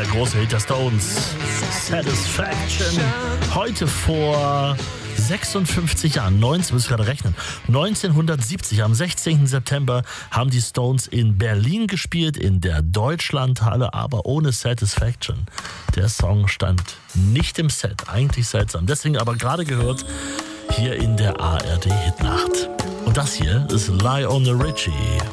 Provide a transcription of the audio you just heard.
der große Hit der Stones, Satisfaction. Heute vor 56 Jahren, muss ich gerade rechnen, 1970, am 16. September, haben die Stones in Berlin gespielt, in der Deutschlandhalle, aber ohne Satisfaction. Der Song stand nicht im Set, eigentlich seltsam. Deswegen aber gerade gehört, hier in der ARD Hitnacht. Und das hier ist Lionel Richie.